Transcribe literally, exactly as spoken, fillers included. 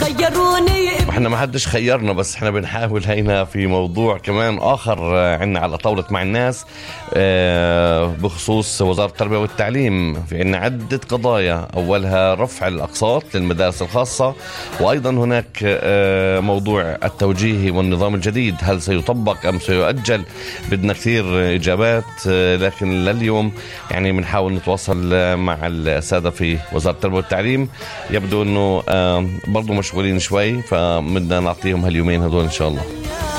خيروني. احنا ما حدش خيرنا، بس احنا بنحاول هينا في موضوع كمان آخر عنا على طاولة مع الناس بخصوص وزارة التربية والتعليم. في عنا عدة قضايا، أولها رفع الأقساط للمدارس الخاصة، وأيضا هناك موضوع التوجيهي والنظام الجديد، هل سيطبق أم سيؤجل؟ بدنا كثير إجابات، لكن لليوم يعني بنحاول نتواصل مع السادة في وزارة التربية والتعليم. يبدو أنه برضو مشغولين شوي، فبدنا نعطيهم هاليومين هدول إن شاء الله.